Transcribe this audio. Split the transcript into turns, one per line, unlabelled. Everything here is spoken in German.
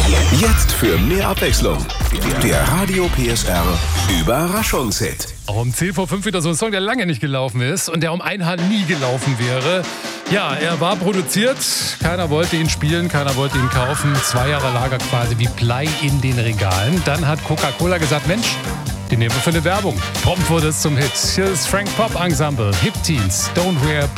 Jetzt für mehr Abwechslung. Der Radio PSR Überraschungshit.
Auch um 10:05 wieder so ein Song, der lange nicht gelaufen ist und der um ein Haar nie gelaufen wäre. Ja, er war produziert, keiner wollte ihn spielen, keiner wollte ihn kaufen. 2 Jahre lag er quasi wie Blei in den Regalen. Dann hat Coca-Cola gesagt, Mensch, den nehmen wir für eine Werbung. Prompt wurde es zum Hit. Hier ist Frank Pop Ensemble, Hip Teens, Don't Wear